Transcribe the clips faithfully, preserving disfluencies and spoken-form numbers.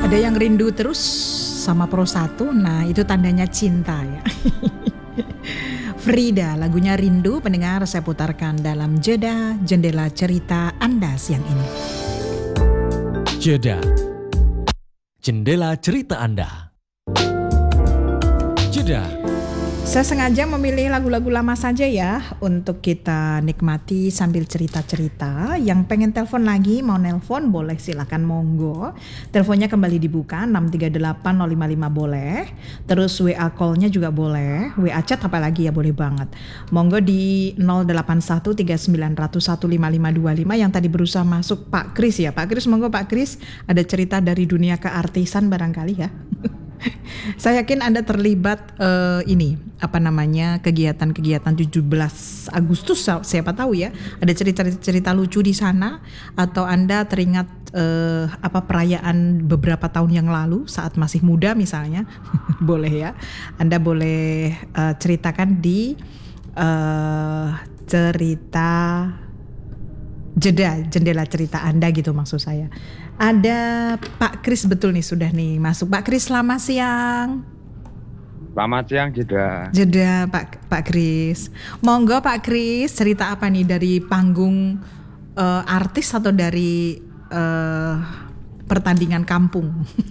Ada yang rindu terus sama Pro satu, nah itu tandanya cinta ya. Frida, lagunya Rindu, pendengar saya putarkan dalam jeda jendela cerita Anda siang ini. Jeda jendela cerita Anda. Jeda. Saya sengaja memilih lagu-lagu lama saja ya untuk kita nikmati sambil cerita-cerita. Yang pengen telepon lagi, mau nelpon boleh, silakan monggo. Teleponnya kembali dibuka enam tiga delapan nol lima lima boleh. Terus W A call-nya juga boleh. W A chat apalagi ya boleh banget. Monggo di nol delapan satu tiga sembilan nol satu lima lima dua lima yang tadi berusaha masuk Pak Kris ya. Pak Kris, monggo Pak Kris, ada cerita dari dunia keartisan barangkali ya. Saya yakin Anda terlibat uh, ini apa namanya kegiatan-kegiatan tujuh belas Agustus, siapa tahu ya ada cerita-cerita lucu di sana, atau Anda teringat uh, apa perayaan beberapa tahun yang lalu saat masih muda misalnya. Boleh ya, Anda boleh uh, ceritakan di uh, cerita jeda jendela cerita Anda gitu maksud saya. Ada Pak Kris, betul nih sudah nih masuk. Pak Kris, selamat siang. Selamat siang jeda. Jeda Pak Pak Kris. Monggo Pak Kris, cerita apa nih dari panggung uh, artis atau dari uh, pertandingan kampung?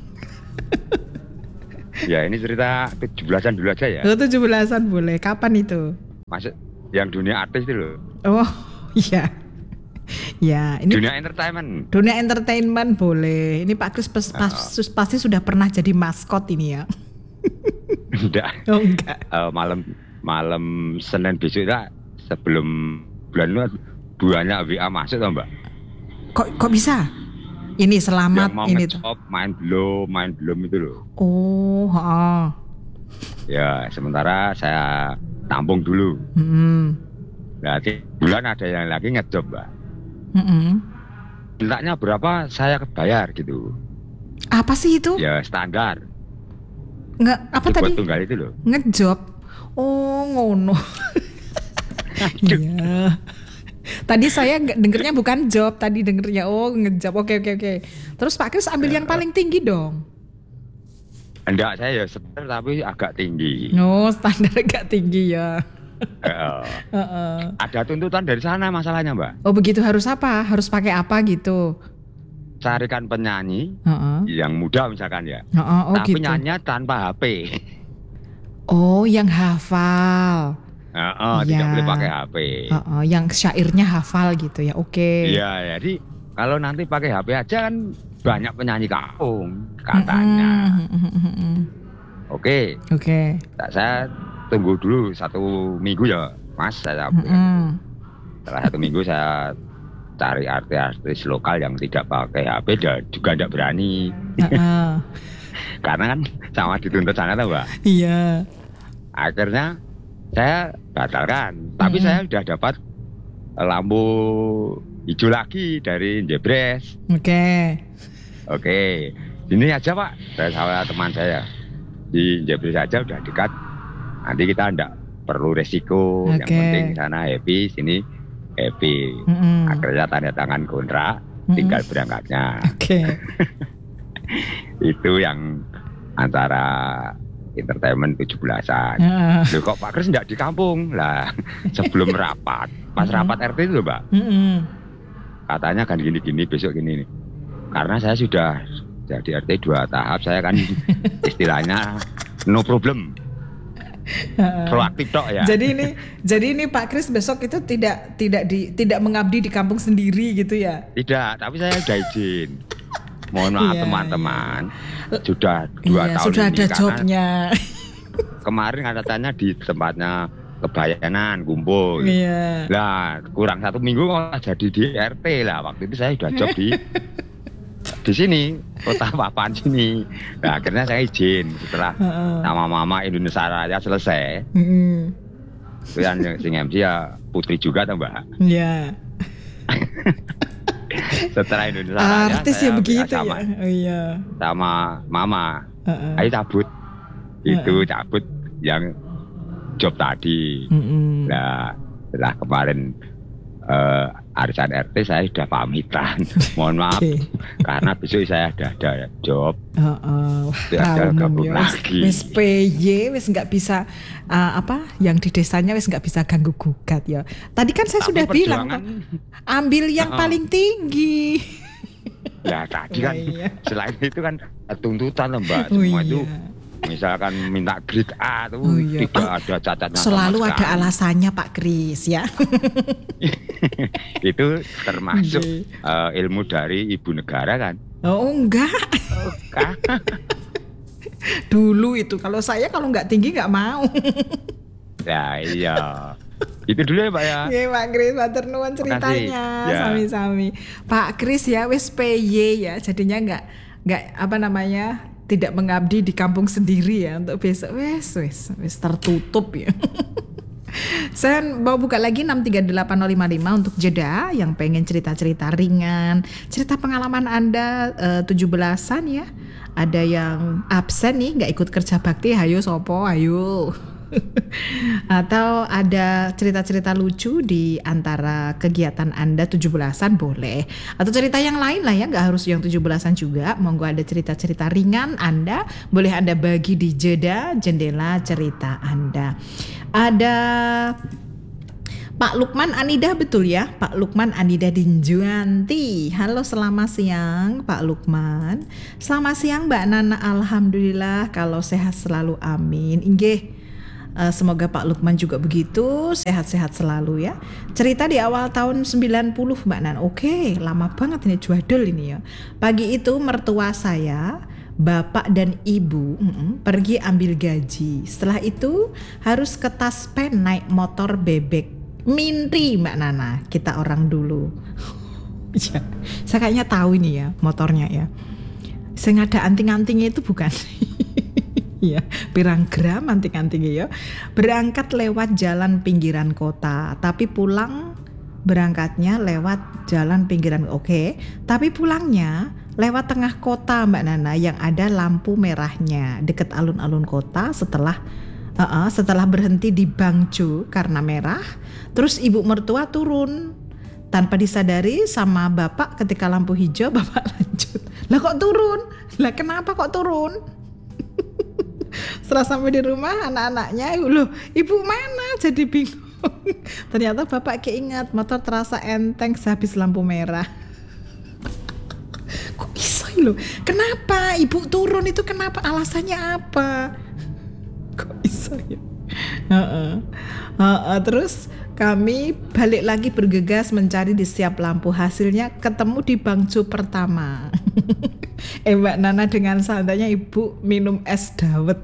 Ya ini cerita tujuh belasan dulu aja ya. Oh, tujuh belasan boleh. Kapan itu? Masuk yang dunia artis itu loh. Oh iya. Ya, ini dunia entertainment. Dunia entertainment boleh. Ini Pak Kris pas, pas, oh. pasti sudah pernah jadi maskot ini ya. Enggak. Oh enggak. Uh, malam malam Senin besok lah, sebelum bulan lu banyak W A masuk toh Mbak. Kok kok bisa? Ini selamat yang mau ini tuh. Main belum, main belum itu loh. Oh, heeh. Ya, sementara saya tampung dulu. Hmm. Berarti bulan ada yang lagi ngejob Mbak. Mm-mm. Mintanya berapa saya bayar gitu. Apa sih itu? Ya standar. Nggak apa Buat tadi? Tunggal itu loh. Ngejob. Oh ngono. Iya. Tadi saya dengernya bukan job, tadi dengernya oh ngejob. Oke oke oke. Terus Pak Kris ambil yang paling tinggi dong. Enggak, saya ya standar tapi agak tinggi. Oh standar agak tinggi ya. Uh, uh-uh. Ada tuntutan dari sana masalahnya Mbak. Oh begitu, harus apa? Harus pakai apa gitu? Carikan penyanyi uh-uh. yang muda misalkan ya. uh-uh. Oh, tapi gitu. nyanyi tanpa H P. Oh yang hafal. Uh-uh, ya. Tidak boleh pakai H P. uh-uh. Yang syairnya hafal gitu ya. Oke. Okay. Iya, jadi kalau nanti pakai H P aja kan banyak penyanyi kampung katanya. uh-uh. Oke. Oke. Okay. Saya tunggu dulu satu minggu ya Mas, saya mm-hmm. setelah satu minggu saya cari artis-artis lokal yang tidak pakai H P dan juga tidak berani. uh-uh. Karena kan sama dituntut sana tuh Mbak. Iya. Akhirnya saya batalkan, tapi mm-hmm. saya sudah dapat lampu hijau lagi dari Jebres. Oke. Okay. Oke, sini aja Pak, saya sama teman saya di Jebres aja udah dekat. Nanti kita enggak perlu resiko, okay. Yang penting sana happy, sini happy. Mm-hmm. Akhirnya tanda tangan kontrak, mm-hmm. tinggal berangkatnya. Oke. Okay. Itu yang antara entertainment tujuh belasan. Uh. Loh kok Pak Kris enggak di kampung? Lah, sebelum rapat, pas mm-hmm. rapat R T itu loh Mbak. Mm-hmm. Katanya kan gini-gini, besok gini nih. Karena saya sudah jadi R T dua tahap, saya kan istilahnya no problem. Proaktif tok ya. Jadi ini, jadi ini Pak Kris besok itu tidak tidak di tidak mengabdi di kampung sendiri gitu ya? Tidak, tapi saya sudah izin. Mohon maaf yeah, teman-teman, yeah. sudah dua yeah, tahun sudah ini ada jobnya. Kemarin katanya di tempatnya Kebayanan kumpul. Iya. Yeah. Lah kurang satu minggu kok jadi di R T lah. Waktu itu saya sudah job di di sini kota Papan sini. Nah akhirnya saya izin setelah uh-uh. sama Mama Indonesia Raya selesai. Uh-uh. Itu yang sing M C ya Putri juga tuh Mbak. Iya. Setelah Indonesia Raya artis ya begitu sama, ya. Oh iya. Sama Mama. Uh-uh. Ayo cabut. Itu uh-uh. cabut yang job tadi. Uh-uh. Nah setelah kemarin uh, arisan R T saya sudah pamitan. Mohon maaf Okay. karena besok saya ada ada job. Heeh. Tidak ada Umum gabung ya, wis- lagi. Wis P Y, wis nggak bisa uh, apa? Yang di desanya wis nggak bisa ganggu gugat ya. Tadi kan saya Tapi sudah bilang perjuangan- kok, ambil yang Heeh. paling tinggi. Ya tadi Iya, kan iya. selain itu kan tuntutan loh Mbak. Oh Semua iya. itu misalkan minta grade A tuh Oh iya. tidak Ah, ada catatan sama Selalu ada sekali. alasannya Pak Kris ya. Itu termasuk Iya. uh, ilmu dari ibu negara kan. Oh enggak. Kah? Dulu itu kalau saya kalau nggak tinggi nggak mau. Ya iya. Itu dulu ya Pak ya. Oke Pak Kris, matur nuwun ceritanya. Ya. Sami-sami. Pak Kris ya wis P Y ya, jadinya nggak nggak apa namanya tidak mengabdi di kampung sendiri ya untuk besok. Wes wes wes tertutup ya. Saya mau buka lagi enam tiga delapan nol lima lima untuk jeda yang pengen cerita-cerita ringan, cerita pengalaman Anda eh, tujuh belasan ya. Ada yang absen nih, nggak ikut kerja bakti, ayo sopo, ayo. Atau ada cerita-cerita lucu di antara kegiatan Anda tujuh belasan boleh. Atau cerita yang lain lah ya, nggak harus yang tujuh belasan juga. Monggo ada cerita-cerita ringan Anda, boleh Anda bagi di jeda jendela cerita Anda. Ada Pak Lukman Anida, betul ya? Pak Lukman Anida Dinjuanti. Halo, selamat siang Pak Lukman. Selamat siang Mbak Nana. Alhamdulillah kalau sehat selalu, amin. Inggih. Uh, semoga Pak Lukman juga begitu, sehat-sehat selalu ya. Cerita di awal tahun sembilan puluh Mbak Nan. Oke, lama banget ini, juadul ini ya. Pagi itu mertua saya, bapak dan ibu mm-mm, pergi ambil gaji. Setelah itu harus ke Taspen naik motor bebek. Mintri Mbak Nana, kita orang dulu. Ya, saya kayaknya tahu ini ya motornya ya. Saya ada anting-antingnya itu bukan? Iya, pirang gram anting-antingnya ya. Berangkat lewat jalan pinggiran kota, tapi pulang berangkatnya lewat jalan pinggiran. Oke, tapi pulangnya lewat tengah kota Mbak Nana yang ada lampu merahnya deket alun-alun kota. Setelah uh-uh, setelah berhenti di Bangjo karena merah, terus ibu mertua turun tanpa disadari sama bapak. Ketika lampu hijau bapak lanjut. Lah kok turun? Lah kenapa kok turun? Setelah sampai di rumah anak-anaknya, loh ibu mana? Jadi bingung. Ternyata bapak keingat motor terasa enteng sehabis lampu merah. Kok bisa loh? Kenapa ibu turun itu, kenapa? Alasannya apa? Kok bisa ya? Uh-uh. Uh-uh. Terus kami balik lagi bergegas mencari di setiap lampu. Hasilnya ketemu di Bangjo pertama. Eh Mbak Nana dengan santainya ibu minum es dawet.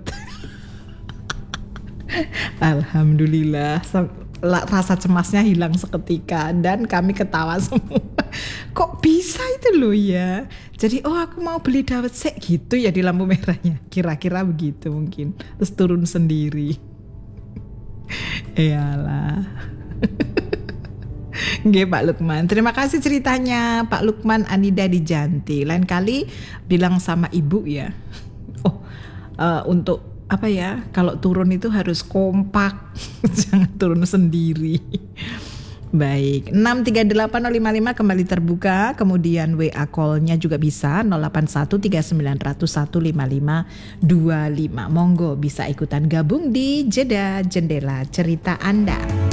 Alhamdulillah rasa cemasnya hilang seketika dan kami ketawa semua. Kok bisa itu loh ya. Jadi oh aku mau beli dawet sek gitu ya di lampu merahnya. Kira-kira begitu mungkin. Terus turun sendiri. Iyalah. Nggih Pak Lukman, terima kasih ceritanya Pak Lukman Anida Dijanti. Lain kali bilang sama ibu ya. Oh, uh, untuk apa ya? Kalau turun itu harus kompak, jangan turun sendiri. Baik, enam tiga delapan nol lima lima kembali terbuka, kemudian W A call-nya juga bisa nol delapan satu tiga sembilan nol nol satu lima lima dua lima. Monggo bisa ikutan gabung di jeda jendela cerita Anda.